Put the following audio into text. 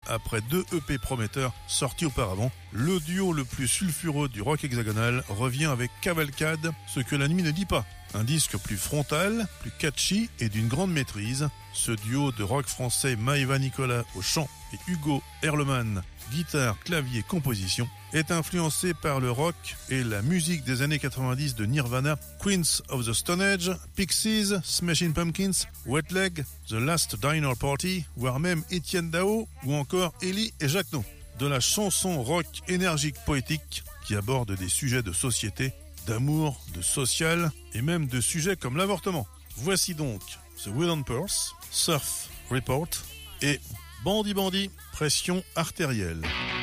après 2 EP prometteurs sortis auparavant. Le duo le plus sulfureux du rock hexagonal revient avec Cavalcade, ce que la nuit ne dit pas. Un disque plus frontal, plus catchy et d'une grande maîtrise. Ce duo de rock français Maëva Nicolas au chant et Hugo Erlemann, guitare, clavier, composition, est influencé par le rock et la musique des années 90 de Nirvana, Queens of the Stone Age, Pixies, Smashing Pumpkins, Wet Leg, The Last Diner Party, voire même Étienne Dao ou encore Elie et Jacquenot. De la chanson rock énergique poétique qui aborde des sujets de société, d'amour, de social et même de sujets comme l'avortement. Voici donc The Wooden Purse, Surf Report et Bandit Bandit, pression artérielle.